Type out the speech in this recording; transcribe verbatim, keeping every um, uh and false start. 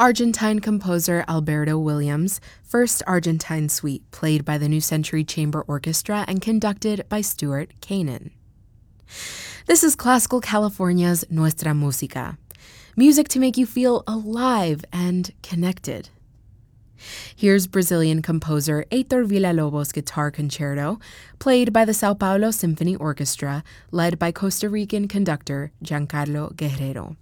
Argentine composer Alberto Williams, First Argentine Suite, played by the New Century Chamber Orchestra and conducted by Stuart Kanan. This is Classical California's Nuestra Música, music to make you feel alive and connected. Here's Brazilian composer Heitor Villa-Lobos' Guitar Concerto, played by the São Paulo Symphony Orchestra, led by Costa Rican conductor Giancarlo Guerrero.